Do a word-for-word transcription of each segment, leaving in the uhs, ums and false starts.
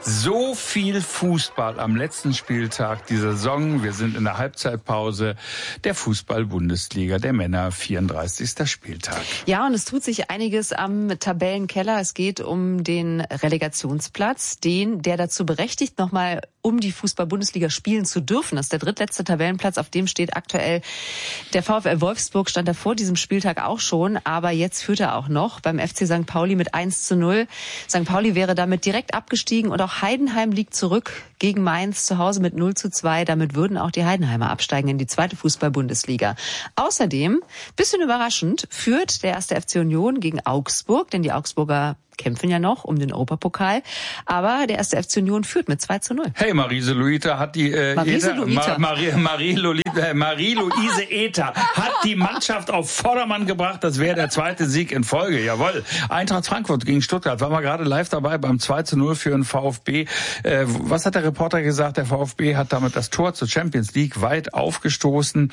So viel Fußball am letzten Spieltag dieser Saison. Wir sind in der Halbzeitpause der Fußball-Bundesliga der Männer, vierunddreißigster Spieltag. Ja, und es tut sich einiges am Tabellenkeller. Es geht um den Relegationsplatz, den, der dazu berechtigt, nochmal um die Fußball-Bundesliga spielen zu dürfen. Das ist der drittletzte Tabellenplatz, auf dem steht aktuell der VfL Wolfsburg, stand er vor diesem Spieltag auch schon, aber jetzt führt er auch noch beim F C Sankt Pauli mit eins zu null. Sankt Pauli wäre damit direkt abgestiegen und auch Heidenheim liegt zurück gegen Mainz zu Hause mit null zu zwei. Damit würden auch die Heidenheimer absteigen in die zweite Fußball-Bundesliga. Außerdem, bisschen überraschend, führt der erste F C Union gegen Augsburg, denn die Augsburger kämpfen ja noch um den Europapokal, aber der erste F C Union führt mit zwei zu null. Hey, Marise Luita hat die äh, Marise Eta, Luita. Ma, Marie, Marie, Lolita, Marie Luise Eta hat die Mannschaft auf Vordermann gebracht. Das wäre der zweite Sieg in Folge. Jawohl. Eintracht Frankfurt gegen Stuttgart. Waren wir gerade live dabei beim zwei zu null für den VfB. Äh, was hat der Reporter gesagt? Der VfB hat damit das Tor zur Champions League weit aufgestoßen.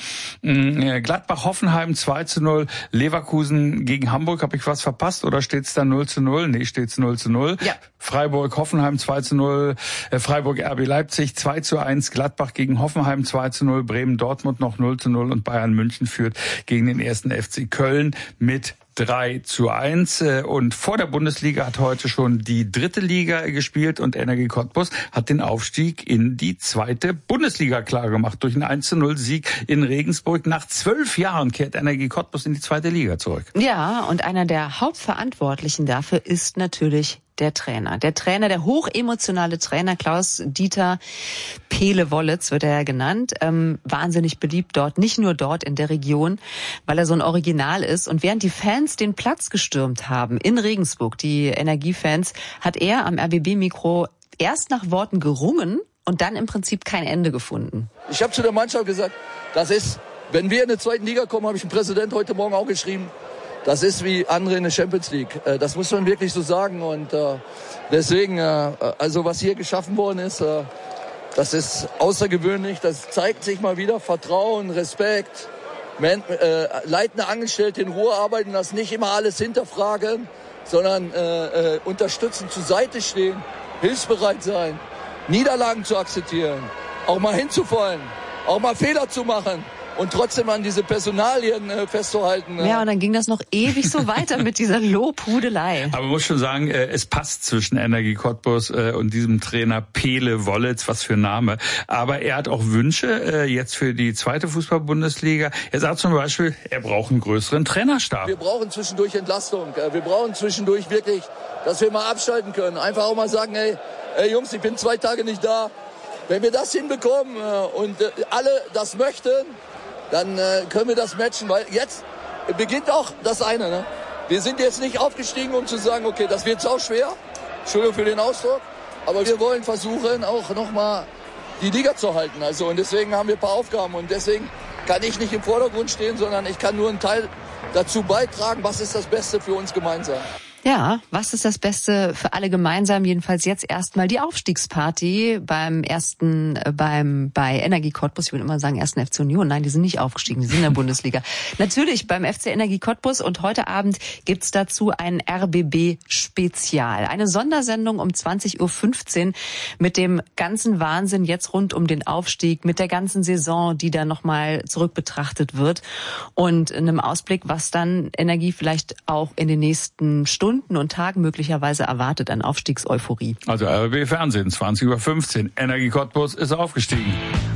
Äh, Gladbach-Hoffenheim zwei zu null. Leverkusen gegen Hamburg. Habe ich was verpasst oder steht es da null zu null? Nee, steht's null zu null. Ja. Freiburg-Hoffenheim zwei zu null, äh, Freiburg-R B Leipzig zwei zu eins, Gladbach gegen Hoffenheim zwei zu null, Bremen-Dortmund noch null zu null und Bayern München führt gegen den ersten F C Köln mit drei zu eins. Und vor der Bundesliga hat heute schon die dritte Liga gespielt und Energie Cottbus hat den Aufstieg in die zweite Bundesliga klargemacht durch einen eins zu null Sieg in Regensburg. Nach zwölf Jahren kehrt Energie Cottbus in die zweite Liga zurück. Ja, und einer der Hauptverantwortlichen dafür ist natürlich der Trainer. Der Trainer, der hochemotionale Trainer Klaus-Dieter Pele-Wollitz wird er ja genannt. Ähm, wahnsinnig beliebt dort, nicht nur dort in der Region, weil er so ein Original ist. Und während die Fans den Platz gestürmt haben in Regensburg, die Energiefans, hat er am R B B-Mikro erst nach Worten gerungen und dann im Prinzip kein Ende gefunden. Ich habe zu der Mannschaft gesagt, das ist, wenn wir in der zweiten Liga kommen, habe ich dem Präsident heute Morgen auch geschrieben, das ist wie andere in der Champions League. Das muss man wirklich so sagen. Und deswegen, also was hier geschaffen worden ist, das ist außergewöhnlich. Das zeigt sich mal wieder Vertrauen, Respekt, leitende Angestellte in Ruhe arbeiten, das nicht immer alles hinterfragen, sondern unterstützen, zur Seite stehen, hilfsbereit sein, Niederlagen zu akzeptieren, auch mal hinzufallen, auch mal Fehler zu machen. Und trotzdem an diese Personalien äh, festzuhalten. Äh. Ja, und dann ging das noch ewig so weiter mit dieser Lobhudelei. Aber man muss schon sagen, äh, es passt zwischen Energie Cottbus äh, und diesem Trainer Pele-Wollitz, was für ein Name. Aber er hat auch Wünsche äh, jetzt für die zweite Fußball-Bundesliga. Er sagt zum Beispiel, er braucht einen größeren Trainerstab. Wir brauchen zwischendurch Entlastung. Äh, wir brauchen zwischendurch wirklich, dass wir mal abschalten können. Einfach auch mal sagen, hey, hey Jungs, ich bin zwei Tage nicht da. Wenn wir das hinbekommen äh, und äh, alle das möchten, dann äh, können wir das matchen, weil jetzt beginnt auch das eine. Ne? Wir sind jetzt nicht aufgestiegen, um zu sagen, okay, das wird sau schwer. Entschuldigung für den Ausdruck. Aber wir wollen versuchen, auch nochmal die Liga zu halten. Also, und deswegen haben wir ein paar Aufgaben. Und deswegen kann ich nicht im Vordergrund stehen, sondern ich kann nur einen Teil dazu beitragen, was ist das Beste für uns gemeinsam. Ja, was ist das Beste für alle gemeinsam? Jedenfalls jetzt erstmal die Aufstiegsparty beim ersten, äh, beim, bei Energie Cottbus. Ich würde immer sagen ersten F C Union. Nein, die sind nicht aufgestiegen, die sind in der Bundesliga. Natürlich beim F C Energie Cottbus und heute Abend gibt's dazu ein R B B-Spezial. Eine Sondersendung um zwanzig Uhr fünfzehn mit dem ganzen Wahnsinn jetzt rund um den Aufstieg, mit der ganzen Saison, die da nochmal zurück betrachtet wird und einem Ausblick, was dann Energie vielleicht auch in den nächsten Stunden und Tagen möglicherweise erwartet an Aufstiegseuphorie. Also R B B Fernsehen, zwanzig Uhr fünfzehn. Energie Cottbus ist aufgestiegen.